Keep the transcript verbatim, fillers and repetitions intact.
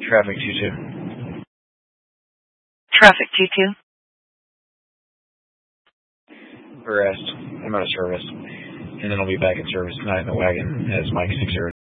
Traffic two two. Traffic two two. Rest. I'm out of service. And then I'll be back in service tonight in the wagon as Mike six zero.